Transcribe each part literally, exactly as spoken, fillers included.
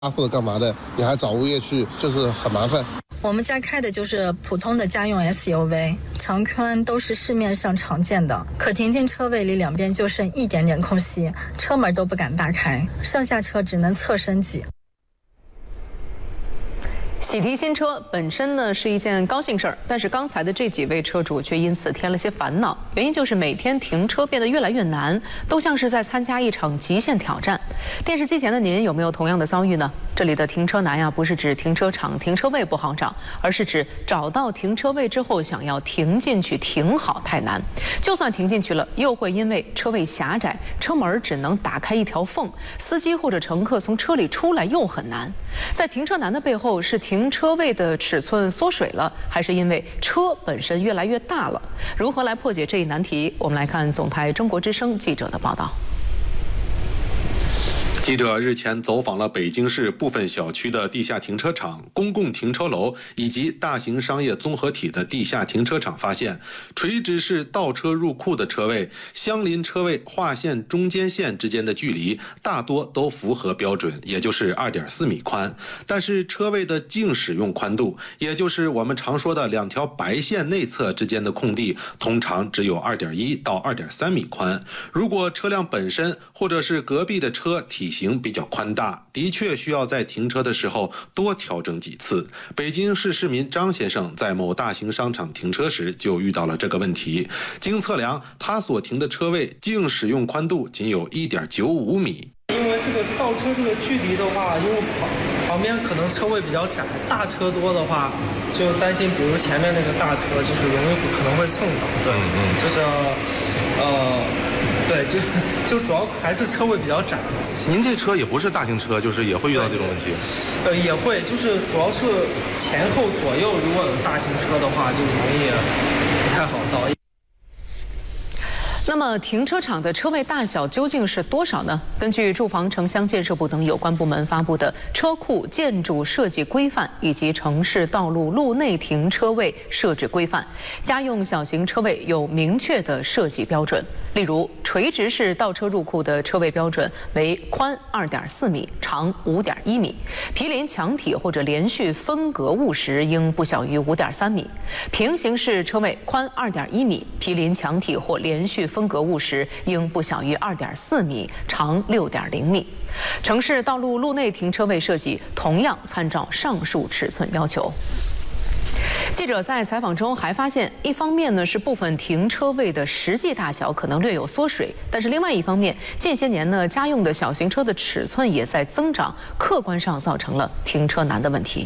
或者干嘛的，你还找物业去，就是很麻烦。 我们家开的就是普通的家用 S U V， 长宽都是市面上常见的，可停进车位里两边就剩一点点空隙，车门都不敢大开，上下车只能侧身挤。 喜提新车本身呢是一件高兴事儿，但是刚才的这几位车主却因此添了些烦恼，原因就是每天停车变得越来越难，都像是在参加一场极限挑战。电视机前的您有没有同样的遭遇呢？这里的停车难呀，不是指停车场停车位不好找，而是指找到停车位之后想要停进去停好太难。就算停进去了，又会因为车位狭窄，车门只能打开一条缝，司机或者乘客从车里出来又很难。在停车难的背后，是停车位的尺寸缩水了，还是因为车本身越来越大了？如何来破解这一难题？我们来看总台中国之声记者的报道。 记者日前走访了北京市部分小区的地下停车场、公共停车楼以及大型商业综合体的地下停车场，发现垂直式倒车入库的车位，相邻车位划线中间线之间的距离大多都符合标准，也就是 二点四米宽。但是车位的净使用宽度，也就是我们常说的两条白线内侧之间的空地，通常只有 二点一到二点三米宽。如果车辆本身或者是隔壁的车体型比较宽大，的确需要在停车的时候多调整几次。北京市市民张先生在某大型商场停车时就遇到了这个问题。经测量，他所停的车位净使用宽度仅有 一点九五米。 因为这个倒车这个距离的话，因为旁旁边可能车位比较窄，大车多的话，就担心比如前面那个大车就是容易可能会蹭到。对，嗯嗯，就是呃。对，就就主要还是车位比较窄。 您这车也不是大型车，就是也会遇到这种问题？ 呃，也会，就是主要是前后左右如果有大型车的话，就容易不太好倒。 那么停车场的车位大小究竟是多少呢？根据住房城乡建设部等有关部门发布的《车库建筑设计规范》以及《城市道路路内停车位设置规范》，家用小型车位有明确的设计标准。例如，垂直式倒车入库的车位标准为宽 二点四米，长 五点一米；毗邻墙体或者连续分隔物时应不小于 五点三米；平行式车位宽 二点一米，毗邻墙体或连续分隔物时应不小于 二点四米，长 六点零米。城市道路路内停车位设计同样参照上述尺寸要求。记者在采访中还发现，一方面呢是部分停车位的实际大小可能略有缩水，但是另外一方面，近些年呢家用的小型车的尺寸也在增长，客观上造成了停车难的问题。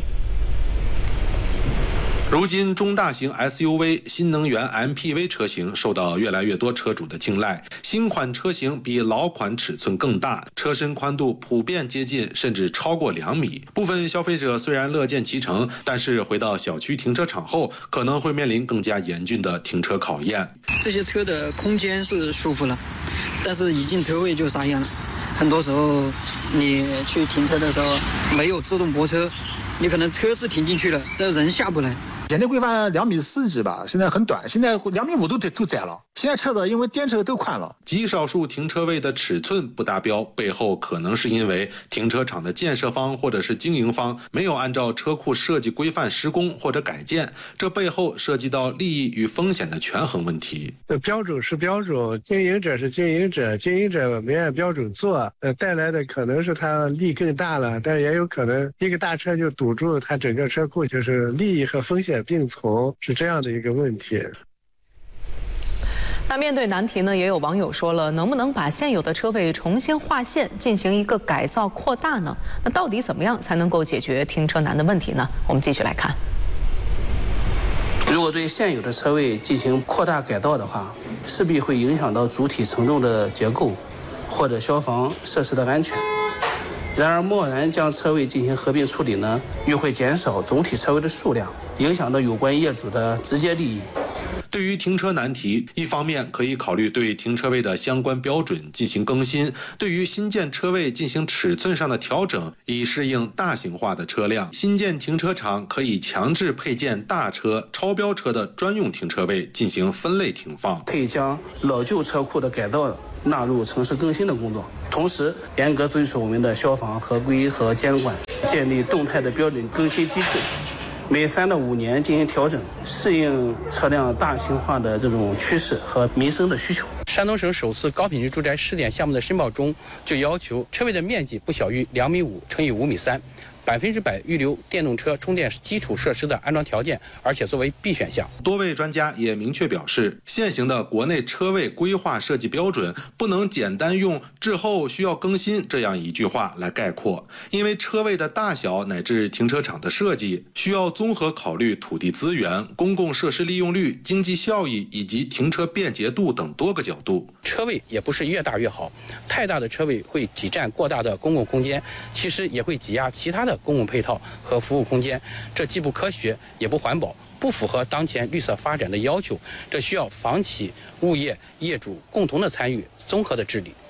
如今，中大型 S U V、新能源 M P V 车型受到越来越多车主的青睐。新款车型比老款尺寸更大，车身宽度普遍接近甚至超过两米。部分消费者虽然乐见其成，但是回到小区停车场后，可能会面临更加严峻的停车考验。 这些车的空间是舒服了，但是一进车位就傻眼了。很多时候，你去停车的时候没有自动泊车。你可能车是停进去了，但人下不来。 前的规范两米四几吧，现在很短，现在两米五都都窄了。现在车子因为电车都宽了， 极少数停车位的尺寸不达标，背后可能是因为停车场的建设方或者是经营方没有按照车库设计规范施工或者改建，这背后涉及到利益与风险的权衡问题。 标准是标准，经营者是经营者，经营者没按标准做，呃，带来的可能是他利更大了，但也有可能一个大车就堵住他整个车库，就是利益和风险并存，是这样的一个问题。 那面对难题呢，也有网友说了，能不能把现有的车位重新划线，进行一个改造扩大呢？那到底怎么样才能够解决停车难的问题呢？我们继续来看。 如果对现有的车位进行扩大改造的话，势必会影响到主体承重的结构或者消防设施的安全。然而，贸然将车位进行合并处理呢，又会减少总体车位的数量，影响到有关业主的直接利益。 对于停车难题，一方面可以考虑对停车位的相关标准进行更新，对于新建车位进行尺寸上的调整，以适应大型化的车辆。新建停车场可以强制配建大车、超标车的专用停车位，进行分类停放。 可以将老旧车库的改造纳入城市更新的工作，同时严格遵守我们的消防合规和监管， 建立动态的标准更新机制，每三到五年进行调整，适应车辆大型化的这种趋势和民生的需求。 山东省首次高品质住宅试点项目的申报中，就要求车位的面积不小于两米五乘以五米三。百分之百预留电动车充电基础设施的安装条件，而且作为必选项。 多位专家也明确表示，现行的国内车位规划设计标准不能简单用“滞后需要更新”这样一句话来概括，因为车位的大小乃至停车场的设计，需要综合考虑土地资源、公共设施利用率、经济效益以及停车便捷度等多个角度。 车位也不是越大越好，太大的车位会挤占过大的公共空间，其实也会挤压其他的公共配套和服务空间，这既不科学也不环保，不符合当前绿色发展的要求，这需要房企、物业、业主共同的参与，综合的治理。